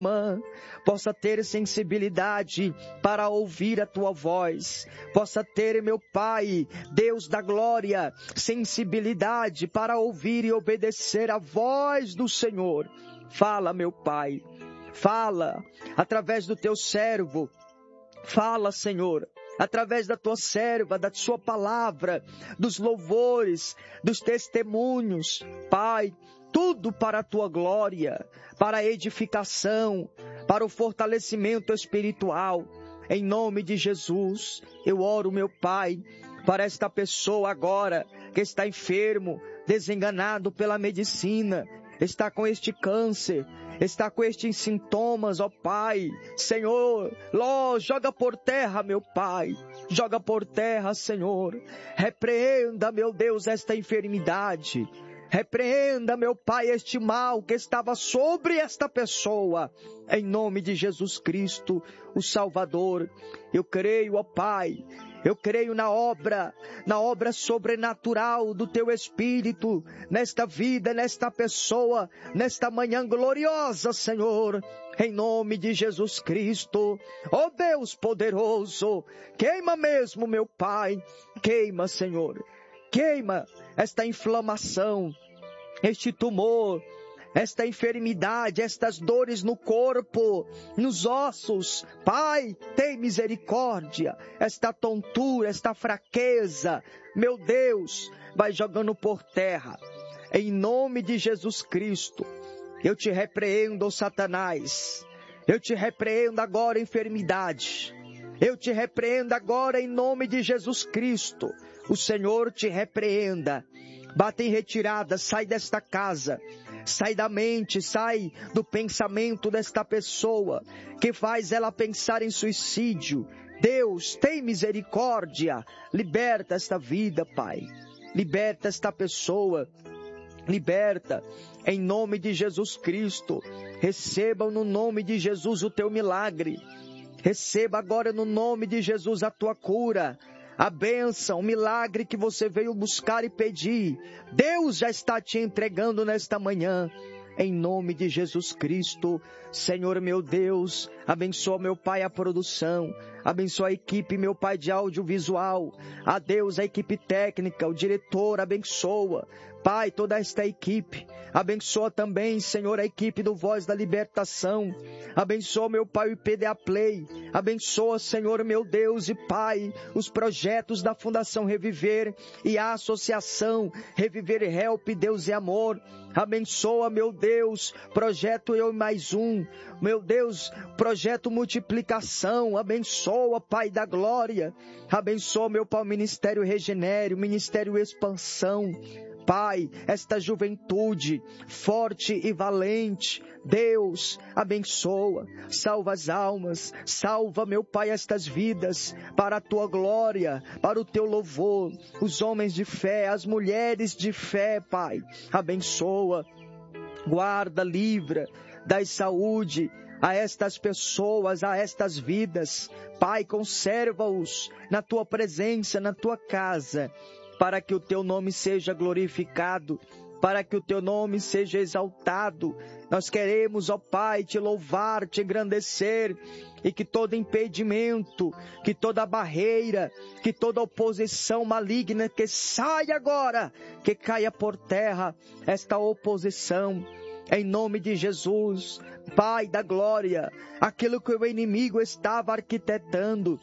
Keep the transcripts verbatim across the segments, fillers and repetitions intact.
possa ter sensibilidade para ouvir a tua voz, possa ter, meu Pai, Deus da glória, sensibilidade para ouvir e obedecer a voz do Senhor. Fala, meu Pai, fala através do teu servo, fala, Senhor, através da tua serva, da sua palavra, dos louvores, dos testemunhos, Pai, tudo para a tua glória, para a edificação, para o fortalecimento espiritual. Em nome de Jesus, eu oro, meu Pai, para esta pessoa agora que está enfermo, desenganado pela medicina, está com este câncer, está com estes sintomas, ó Pai. Senhor, Ló, joga por terra, meu Pai, joga por terra, Senhor. Repreenda, meu Deus, esta enfermidade. Repreenda, meu Pai, este mal que estava sobre esta pessoa. Em nome de Jesus Cristo, o Salvador. Eu creio, ó Pai, eu creio na obra, na obra sobrenatural do Teu Espírito, nesta vida, nesta pessoa, nesta manhã gloriosa, Senhor. Em nome de Jesus Cristo, ó Deus poderoso, queima mesmo, meu Pai, queima, Senhor. Queima esta inflamação, este tumor, esta enfermidade, estas dores no corpo, nos ossos. Pai, tem misericórdia. Esta tontura, esta fraqueza, meu Deus, vai jogando por terra. Em nome de Jesus Cristo, eu te repreendo, Satanás. Eu te repreendo agora, enfermidade. Eu te repreendo agora em nome de Jesus Cristo. O Senhor te repreenda. Bata em retirada, sai desta casa. Sai da mente, sai do pensamento desta pessoa que faz ela pensar em suicídio. Deus, tem misericórdia. Liberta esta vida, Pai. Liberta esta pessoa. Liberta em nome de Jesus Cristo. Recebam no nome de Jesus o teu milagre. Receba agora no nome de Jesus a tua cura, a bênção, o milagre que você veio buscar e pedir. Deus já está te entregando nesta manhã. Em nome de Jesus Cristo, Senhor meu Deus, abençoa, meu Pai, a produção, abençoa a equipe, meu Pai, de audiovisual, a Deus, a equipe técnica, o diretor, abençoa, Pai, toda esta equipe, abençoa também, Senhor, a equipe do Voz da Libertação, abençoa, meu Pai, o I P D A Play, abençoa, Senhor, meu Deus e Pai, os projetos da Fundação Reviver e a Associação Reviver Help, Deus e Amor, abençoa, meu Deus, projeto Eu Mais Um, meu Deus, projeto Multiplicação, abençoa, Pai da Glória, abençoa, meu Pai, o Ministério Regenere, o Ministério Expansão, Pai, esta juventude forte e valente, Deus, abençoa, salva as almas, salva, meu Pai, estas vidas, para a Tua glória, para o Teu louvor, os homens de fé, as mulheres de fé, Pai, abençoa, guarda, livra, dai saúde a estas pessoas, a estas vidas, Pai, conserva-os na Tua presença, na Tua casa, para que o Teu nome seja glorificado, para que o Teu nome seja exaltado. Nós queremos, ó Pai, Te louvar, Te engrandecer, e que todo impedimento, que toda barreira, que toda oposição maligna, que saia agora, que caia por terra esta oposição, em nome de Jesus, Pai da glória, aquilo que o inimigo estava arquitetando,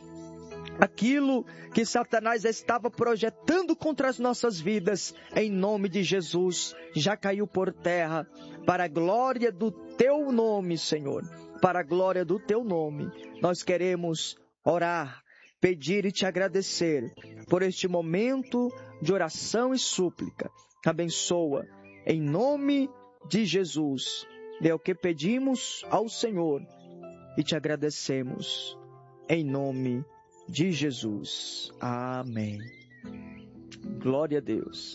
aquilo que Satanás estava projetando contra as nossas vidas, em nome de Jesus, já caiu por terra, para a glória do Teu nome, Senhor, para a glória do Teu nome. Nós queremos orar, pedir e Te agradecer por este momento de oração e súplica. Abençoa, em nome de Jesus. É o que pedimos ao Senhor e Te agradecemos, em nome de de Jesus. Amém. Glória a Deus.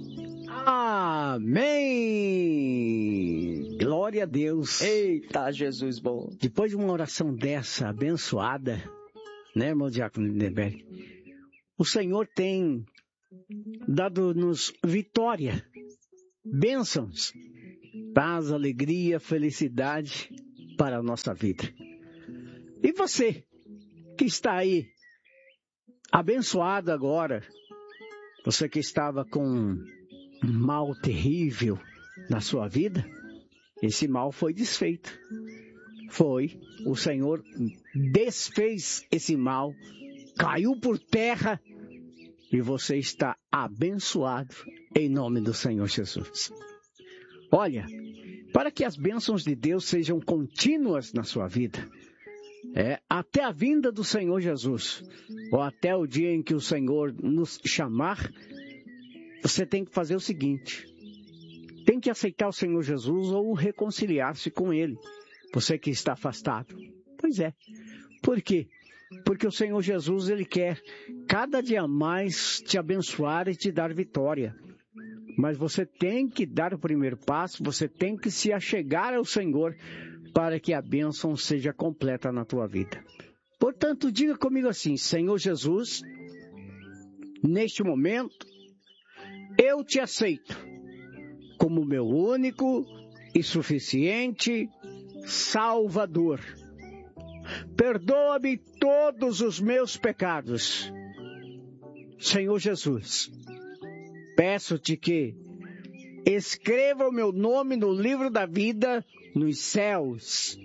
Amém. Glória a Deus. Eita, Jesus bom. Depois de uma oração dessa, abençoada, né, irmão Diácono Lindenberg, o Senhor tem dado-nos vitória, bênçãos, paz, alegria, felicidade. para a nossa vida. E você, que está aí, abençoado agora, você que estava com um mal terrível na sua vida, esse mal foi desfeito. Foi, o Senhor desfez esse mal, caiu por terra e você está abençoado em nome do Senhor Jesus. Olha, para que as bênçãos de Deus sejam contínuas na sua vida, é, até a vinda do Senhor Jesus, ou até o dia em que o Senhor nos chamar, você tem que fazer o seguinte: tem que aceitar o Senhor Jesus ou reconciliar-se com Ele. Você que está afastado. Pois é. Por quê? Porque o Senhor Jesus, Ele quer cada dia mais te abençoar e te dar vitória. Mas você tem que dar o primeiro passo, você tem que se achegar ao Senhor para que a bênção seja completa na tua vida. Portanto, diga comigo assim: Senhor Jesus, neste momento, eu te aceito como meu único e suficiente Salvador. Perdoa-me todos os meus pecados. Senhor Jesus, peço-te que escreva o meu nome no livro da vida nos céus.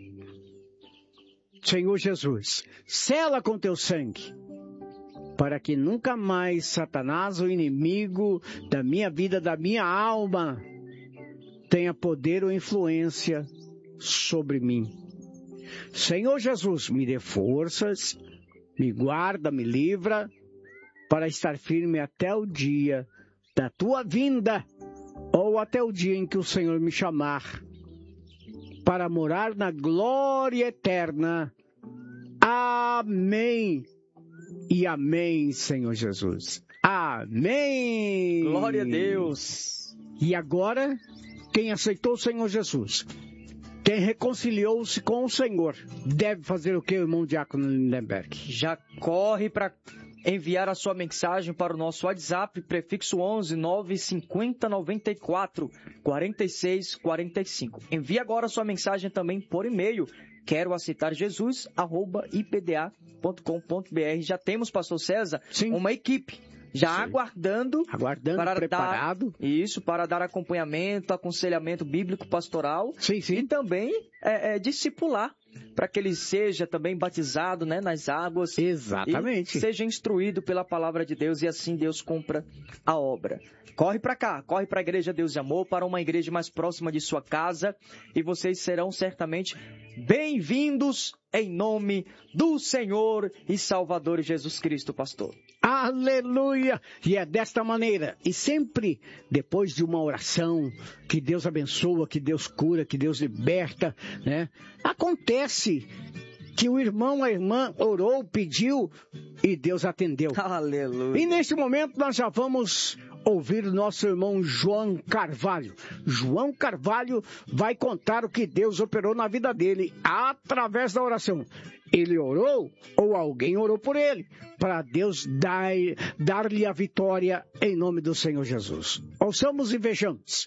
Senhor Jesus, sela com teu sangue, para que nunca mais Satanás, o inimigo da minha vida, da minha alma, tenha poder ou influência sobre mim. Senhor Jesus, me dê forças, me guarda, me livra, para estar firme até o dia da tua vinda, ou até o dia em que o Senhor me chamar, para morar na glória eterna. Amém. E amém, Senhor Jesus. Amém. Glória a Deus. E agora, quem aceitou o Senhor Jesus, quem reconciliou-se com o Senhor, deve fazer o que, irmão Diácono Lindenberg? Já corre para enviar a sua mensagem para o nosso WhatsApp, prefixo onze nove cinquenta noventa e quatro quarenta e seis quarenta e cinco. Envie agora a sua mensagem também por e-mail, quero aceitar Jesus, arroba i p d a ponto com ponto b r. Já temos, pastor César, Sim. uma equipe já Sim. aguardando, aguardando para preparado. Dar, isso, para dar acompanhamento, aconselhamento bíblico pastoral sim, sim. e também é, é, discipular, para que ele seja também batizado, né, nas águas. Exatamente. E seja instruído pela palavra de Deus e assim Deus cumpra a obra. Corre para cá, corre para a Igreja Deus de Amor, para uma igreja mais próxima de sua casa e vocês serão certamente bem-vindos em nome do Senhor e Salvador Jesus Cristo, pastor. Aleluia! E é desta maneira, e sempre depois de uma oração, que Deus abençoa, que Deus cura, que Deus liberta, né? Acontece que o irmão, a irmã orou, pediu e Deus atendeu. Aleluia! E neste momento nós já vamos ouvir o nosso irmão João Carvalho. João Carvalho vai contar o que Deus operou na vida dele através da oração. Ele orou ou alguém orou por ele, para Deus dar, dar-lhe a vitória em nome do Senhor Jesus. Ouçamos e vejamos.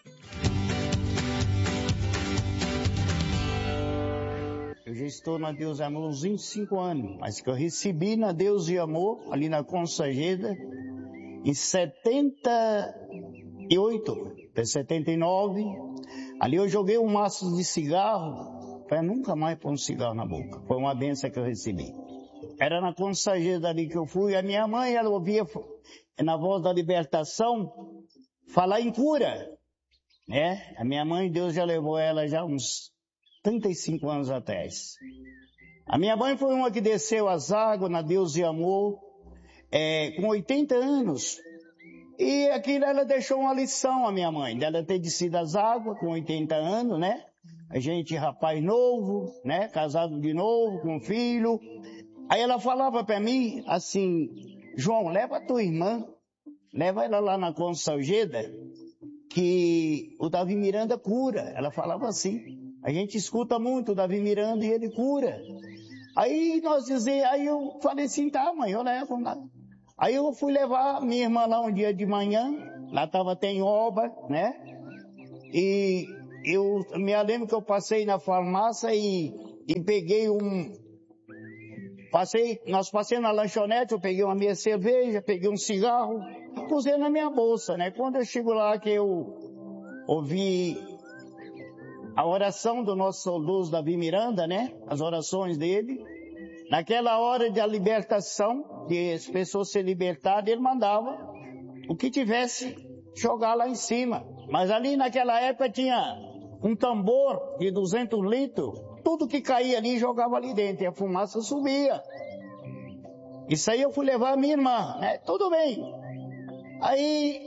Eu já estou na Deus de Amor uns vinte e cinco anos, mas que eu recebi na Deus de Amor, ali na Consageda, em setenta e oito, até setenta e nove, ali eu joguei um maço de cigarro, para nunca mais pôr um cigarro na boca. Foi uma bênção que eu recebi. Era na Consageda ali que eu fui, a minha mãe, ela ouvia na voz da libertação, falar em cura, né? A minha mãe, Deus já levou ela já uns trinta e cinco anos atrás. A minha mãe foi uma que desceu as águas na Deus de Amor, é, com oitenta anos. E aquilo ela deixou uma lição, a minha mãe, dela ter descido as águas com oitenta anos, né? A gente, rapaz novo, né? Casado de novo, com filho. Aí ela falava para mim assim, João, leva a tua irmã, leva ela lá na Consageda, que o Davi Miranda cura. Ela falava assim. A gente escuta muito o Davi Miranda e ele cura. Aí nós dizemos, aí eu falei assim, tá mãe, eu levo lá. Aí eu fui levar minha irmã lá um dia de manhã, lá estava até em obra, né? E eu me lembro que eu passei na farmácia e, e peguei um... Passei, nós passei na lanchonete, eu peguei uma meia cerveja, peguei um cigarro, pusei na minha bolsa, né? Quando eu chego lá que eu ouvi a oração do nosso saudoso Davi Miranda, né? As orações dele. Naquela hora da libertação, de as pessoas se libertarem, ele mandava o que tivesse jogar lá em cima. Mas ali naquela época tinha um tambor de duzentos litros, tudo que caía ali jogava ali dentro e a fumaça subia. Isso aí eu fui levar a minha irmã, né? Tudo bem. Aí,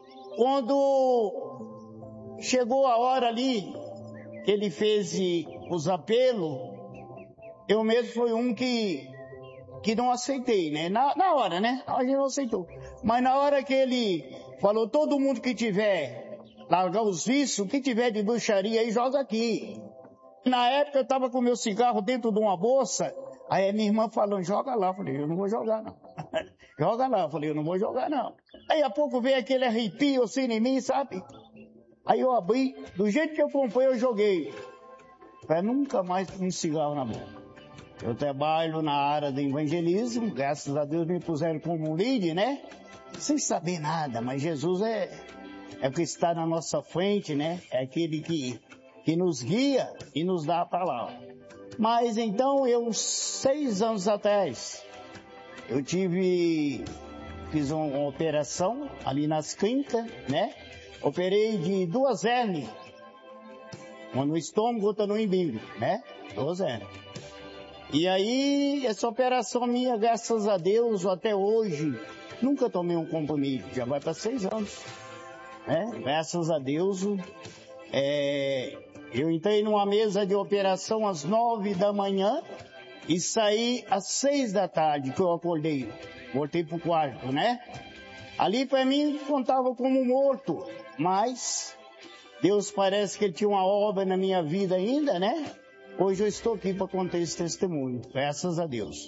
quando chegou a hora ali, que ele fez os apelos, eu mesmo fui um que, que não aceitei, né? Na, na hora, né? A gente não aceitou. Mas na hora que ele falou, todo mundo que tiver, largar os vícios, que tiver de bruxaria aí, joga aqui. Na época eu estava com meu cigarro dentro de uma bolsa, aí a minha irmã falou, joga lá. Eu falei, eu não vou jogar não. Joga lá. Eu falei, eu não vou jogar não. Aí a pouco veio aquele arrepio assim em mim, sabe? Aí eu abri, do jeito que eu comprei, eu joguei. Para nunca mais um cigarro na boca. Eu trabalho na área do evangelismo, graças a Deus me puseram como um líder, né? Sem saber nada, mas Jesus é, é o que está na nossa frente, né? É aquele que, que nos guia e nos dá a palavra. Mas então, eu, seis anos atrás, eu tive, fiz uma operação ali nas clínicas, né? Operei de duas hérnias, uma no estômago, outra no umbigo, né? Duas hérnias. E aí, essa operação minha, graças a Deus, até hoje, nunca tomei um comprimido, já vai para seis anos, né? Graças a Deus, é, eu entrei numa mesa de operação às nove da manhã e saí às seis da tarde, que eu acordei, voltei pro quarto, né? Ali para mim contava como morto, mas Deus parece que ele tinha uma obra na minha vida ainda, né? Hoje eu estou aqui para contar esse testemunho, graças a Deus.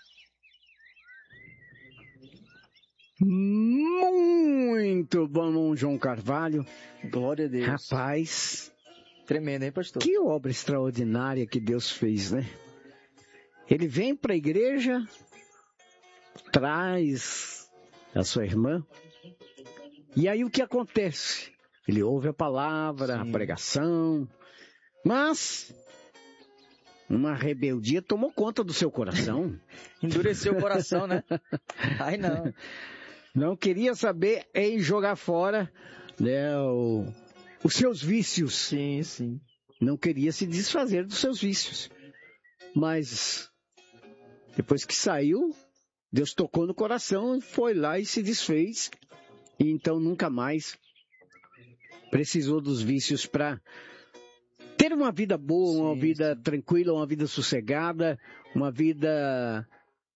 Muito bom, irmão João Carvalho. Glória a Deus. Rapaz, tremendo, hein, pastor? Que obra extraordinária que Deus fez, né? Ele vem para a igreja, traz a sua irmã, e aí o que acontece? Ele ouve a palavra, Sim. a pregação, mas uma rebeldia tomou conta do seu coração. Endureceu o coração, né? Ai, não. Não queria saber em jogar fora, né, o, os seus vícios. Sim, sim. Não queria se desfazer dos seus vícios. Mas depois que saiu, Deus tocou no coração, foi lá e se desfez. E então nunca mais precisou dos vícios para ter uma vida boa, sim, uma vida sim. tranquila, uma vida sossegada, uma vida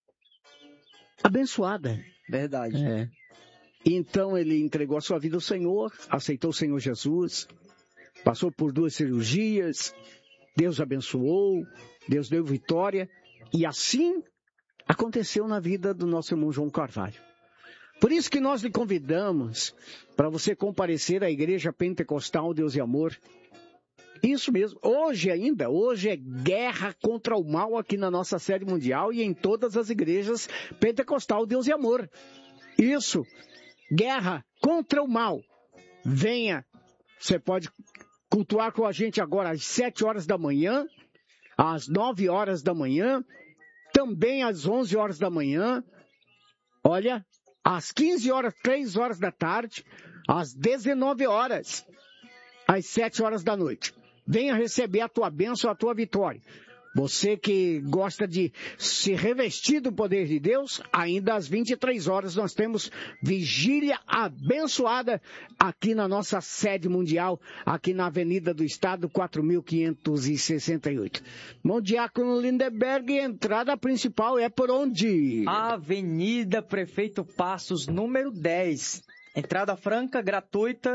abençoada. Verdade. É. Então ele entregou a sua vida ao Senhor, aceitou o Senhor Jesus, passou por duas cirurgias, Deus abençoou, Deus deu vitória, e assim aconteceu na vida do nosso irmão João Carvalho. Por isso que nós lhe convidamos para você comparecer à Igreja Pentecostal Deus e Amor. Isso mesmo, hoje ainda, hoje é guerra contra o mal aqui na nossa sede mundial e em todas as igrejas Pentecostal Deus e Amor. Isso, guerra contra o mal. Venha, você pode cultuar com a gente agora às sete horas da manhã, às nove horas da manhã, também às onze horas da manhã, olha, às quinze horas, três horas da tarde, às dezenove horas, às sete horas da noite. Venha receber a tua bênção, a tua vitória. Você que gosta de se revestir do poder de Deus, ainda às vinte e três horas nós temos vigília abençoada aqui na nossa sede mundial, aqui na Avenida do Estado, quatro mil quinhentos e sessenta e oito. Irmão Diácono Lindeberg, entrada principal é por onde? Avenida Prefeito Passos, número dez. Entrada franca, gratuita,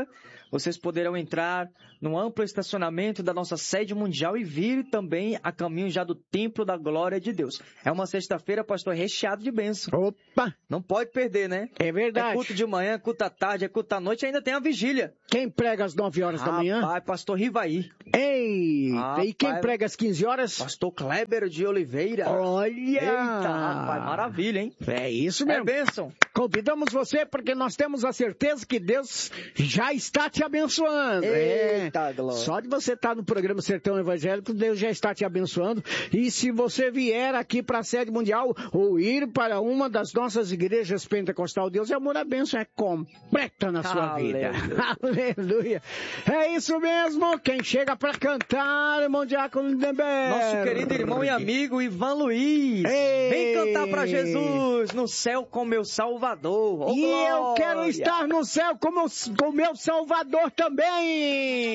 vocês poderão entrar no amplo estacionamento da nossa sede mundial e vir também a caminho já do Templo da Glória de Deus. É uma sexta-feira, pastor, recheado de bênção. Opa! Não pode perder, né? É verdade. É culto de manhã, culto à tarde, é culto à noite e ainda tem a vigília. Quem prega às nove horas da manhã? Rapaz, pastor Rivaí. Eita! Rapaz, E quem prega às quinze horas? Pastor Kleber de Oliveira. Olha! Eita, rapaz, maravilha, hein? É isso mesmo. É bênção. Convidamos você porque nós temos a certeza que Deus já está te abençoando. Eita, é. glória. Só de você estar no programa Sertão Evangélico, Deus já está te abençoando. E se você vier aqui para a sede mundial ou ir para uma das nossas igrejas pentecostal, Deus é amor, a bênção é completa na sua Aleluia. vida. Aleluia. É isso mesmo. Quem chega para cantar, irmão Diácono Lindenberg. Nosso querido irmão e amigo Ivan Luiz. Ei. Vem cantar para Jesus no céu com meu Salvador. Oh, e eu glória. quero estar no céu como o meu Salvador também.